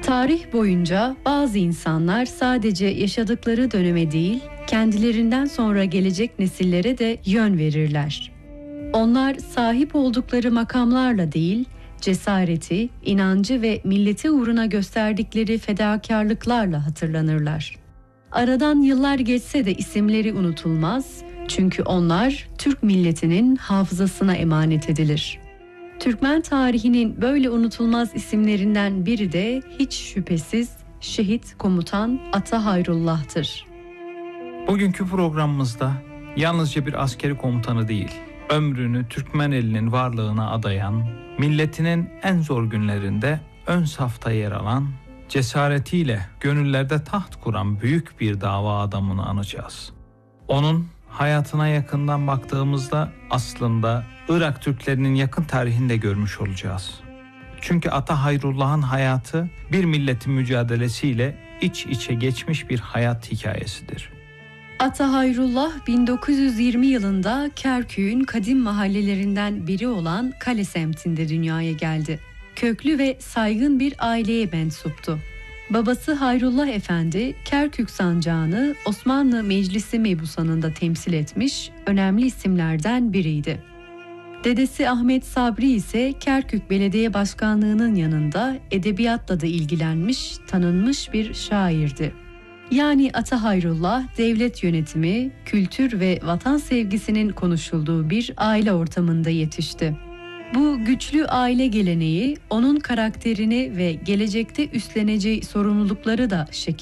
Tarih boyunca bazı insanlar sadece yaşadıkları döneme değil, kendilerinden sonra gelecek nesillere de yön verirler. Onlar sahip oldukları makamlarla değil, cesareti, inancı ve milleti uğruna gösterdikleri fedakarlıklarla hatırlanırlar. Aradan yıllar geçse de isimleri unutulmaz, çünkü onlar Türk milletinin hafızasına emanet edilir. Türkmen tarihinin böyle unutulmaz isimlerinden biri de hiç şüphesiz şehit komutan Ata Hayrullah'tır. Bugünkü programımızda yalnızca bir askeri komutanı değil, ömrünü Türkmen elinin varlığına adayan, milletinin en zor günlerinde ön safta yer alan, cesaretiyle gönüllerde taht kuran büyük bir dava adamını anacağız. Onun hayatına yakından baktığımızda aslında Irak Türklerinin yakın tarihini de görmüş olacağız. Çünkü Ata Hayrullah'ın hayatı bir milletin mücadelesiyle iç içe geçmiş bir hayat hikayesidir. Ata Hayrullah 1920 yılında Kerkük'ün kadim mahallelerinden biri olan Kale semtinde dünyaya geldi. Köklü ve saygın bir aileye mensuptu. Babası Hayrullah Efendi, Kerkük sancağını Osmanlı Meclisi Mebusanı'nda temsil etmiş önemli isimlerden biriydi. Dedesi Ahmet Sabri ise Kerkük Belediye Başkanlığı'nın yanında edebiyatla da ilgilenmiş, tanınmış bir şairdi. Yani Ata Hayrullah, devlet yönetimi, kültür ve vatan sevgisinin konuşulduğu bir aile ortamında yetişti. Bu güçlü aile geleneği onun karakterini ve gelecekte üstleneceği sorumlulukları da şekillendiriyor.